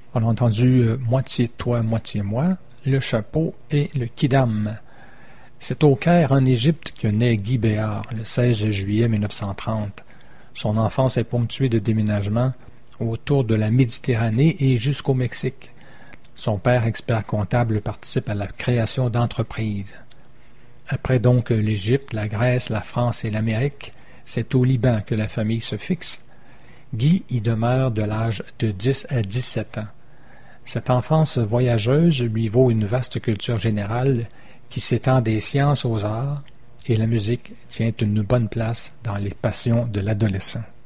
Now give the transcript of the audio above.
On a entendu Moitié toi, moitié moi, Le Chapeau et le Kidam. C'est au Caire, en Égypte, que naît Guy Béard, le 16 juillet 1930. Son enfance est ponctuée de déménagements autour de la Méditerranée et jusqu'au Mexique. Son père, expert comptable, participe à la création d'entreprises. Après donc l'Égypte, la Grèce, la France et l'Amérique, c'est au Liban que la famille se fixe. Guy y demeure de l'âge de 10 à 17 ans. Cette enfance voyageuse lui vaut une vaste culture générale qui s'étend des sciences aux arts, et la musique tient une bonne place dans les passions de l'adolescent.